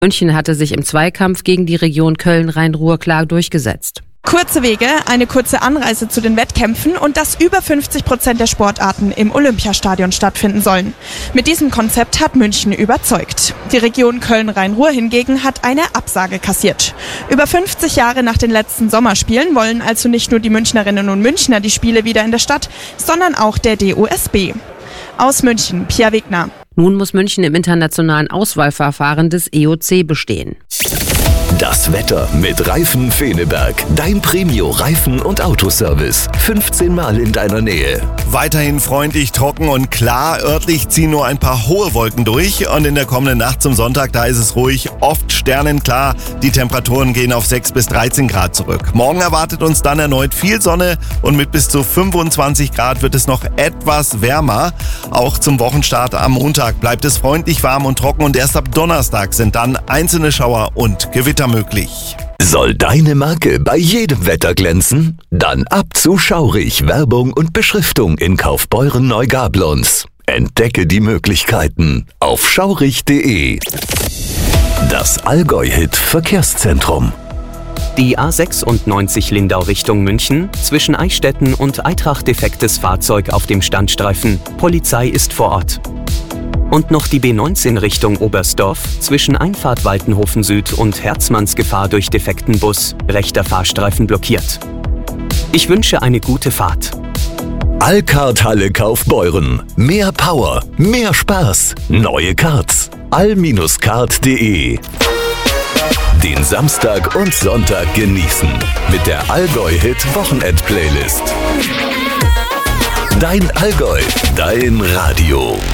München hatte sich im Zweikampf gegen die Region Köln-Rhein-Ruhr klar durchgesetzt. Kurze Wege, eine kurze Anreise zu den Wettkämpfen und dass über 50% der Sportarten im Olympiastadion stattfinden sollen. Mit diesem Konzept hat München überzeugt. Die Region Köln-Rhein-Ruhr hingegen hat eine Absage kassiert. Über 50 Jahre nach den letzten Sommerspielen wollen also nicht nur die Münchnerinnen und Münchner die Spiele wieder in der Stadt, sondern auch der DOSB. Aus München, Pia Wegner. Nun muss München im internationalen Auswahlverfahren des EOC bestehen. Das Wetter mit Reifen Feneberg. Dein Premio-Reifen- und Autoservice. 15 Mal in deiner Nähe. Weiterhin freundlich, trocken und klar. Örtlich ziehen nur ein paar hohe Wolken durch. Und in der kommenden Nacht zum Sonntag, da ist es ruhig, oft sternenklar. Die Temperaturen gehen auf 6 bis 13 Grad zurück. Morgen erwartet uns dann erneut viel Sonne und mit bis zu 25 Grad wird es noch etwas wärmer. Auch zum Wochenstart am Montag bleibt es freundlich warm und trocken und erst ab Donnerstag sind dann einzelne Schauer und Gewitter möglich. Soll deine Marke bei jedem Wetter glänzen? Dann ab zu Schaurig, Werbung und Beschriftung in Kaufbeuren-Neugablonz. Entdecke die Möglichkeiten auf schaurig.de. Das Allgäu-Hit Verkehrszentrum. Die A96 Lindau Richtung München, zwischen Eichstätten und Eitrach defektes Fahrzeug auf dem Standstreifen. Polizei ist vor Ort. Und noch die B19 Richtung Oberstdorf, zwischen Einfahrt Waltenhofen Süd und Herzmannsgefahr durch defekten Bus, rechter Fahrstreifen blockiert. Ich wünsche eine gute Fahrt. Allcard Halle Kaufbeuren. Mehr Power, mehr Spaß, neue Cards. all-card.de. Den Samstag und Sonntag genießen mit der Allgäu-Hit Wochenend-Playlist. Dein Allgäu, dein Radio.